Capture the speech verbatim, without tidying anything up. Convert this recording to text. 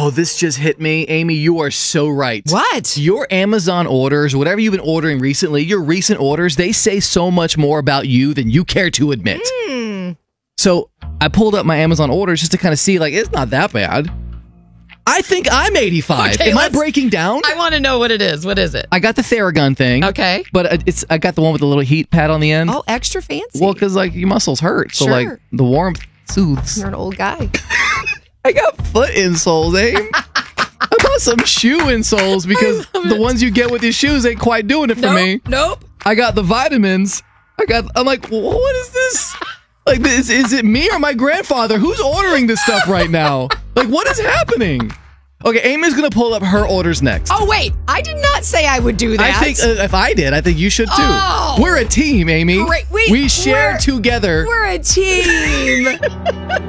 Oh, this just hit me. Amy, you are so right. What? Your Amazon orders, whatever you've been ordering recently, your recent orders, they say so much more about you than you care to admit. Mm. So I pulled up my Amazon orders just to kind of see, like, it's not that bad. I think I'm eighty-five. Okay, Am I let's- breaking down? I want to know what it is. What is it? I got the Theragun thing. Okay. But it's I got the one with the little heat pad on the end. Oh, extra fancy. Well, because, like, your muscles hurt. So, Sure. like, the warmth soothes. You're an old guy. I got foot insoles, eh? I bought some shoe insoles because the ones you get with your shoes ain't quite doing it for nope, me. Nope. I got the vitamins. I got. I'm like, what is this? Like, this is it me or my grandfather? Who's ordering this stuff right now? Like, what is happening? Okay, Amy's gonna pull up her orders next. Oh, wait. I did not say I would do that. I think uh, if I did, I think you should too. Oh. We're a team, Amy. Great. We- we share we're- together. We're a team.